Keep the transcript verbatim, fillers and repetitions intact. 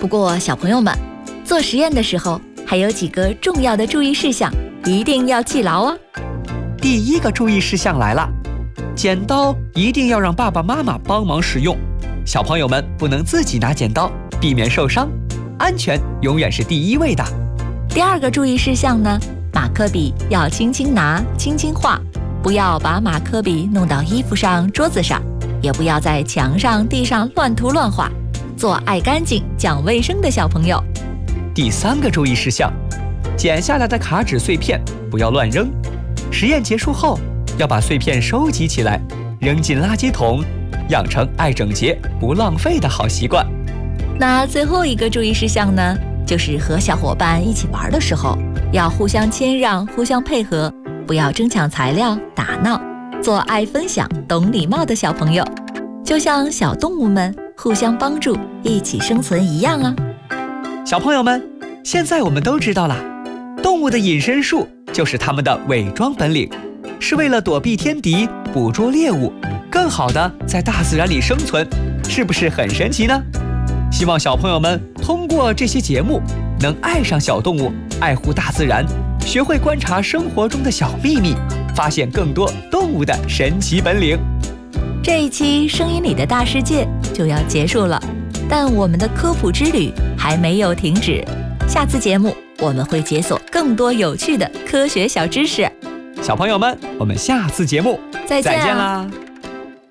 不过小朋友们，做实验的时候还有几个重要的注意事项，一定要记牢哦。 第一个注意事项来了，剪刀一定要让爸爸妈妈帮忙使用，小朋友们不能自己拿剪刀，避免受伤，安全永远是第一位的。 第二个注意事项呢，马克笔要轻轻拿，轻轻画，不要把马克笔弄到衣服上、桌子上，也不要在墙上、地上乱涂乱画，做爱干净、讲卫生的小朋友。 第三个注意事项，剪下来的卡纸碎片不要乱扔，实验结束后要把碎片收集起来，扔进垃圾桶，养成爱整洁、不浪费的好习惯。 那最后一个注意事项呢，就是和小伙伴一起玩的时候，要互相谦让、互相配合，不要争抢材料、打闹，做爱分享、懂礼貌的小朋友，就像小动物们互相帮助、一起生存一样啊。 小朋友们，现在我们都知道了，动物的隐身术就是它们的伪装本领，是为了躲避天敌、捕捉猎物，更好的在大自然里生存，是不是很神奇呢？希望小朋友们通过这些节目，能爱上小动物，爱护大自然，学会观察生活中的小秘密，发现更多动物的神奇本领。 这一期声音里的大世界就要结束了，但我们的科普之旅还没有停止。下次节目我们会解锁更多有趣的科学小知识。 小朋友们，我们下次节目再见再见啦！